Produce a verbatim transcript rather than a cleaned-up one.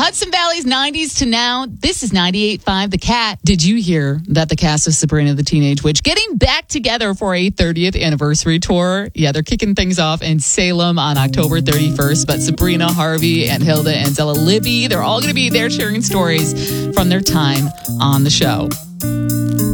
Hudson Valley's nineties to now. This is ninety-eight point five The Cat. Did you hear that the cast of Sabrina the Teenage Witch getting back together for a thirtieth anniversary tour? Yeah, they're kicking things off in Salem on October thirty-first. But Sabrina, Harvey, and Hilda and Zella Libby, they're all going to be there sharing stories from their time on the show.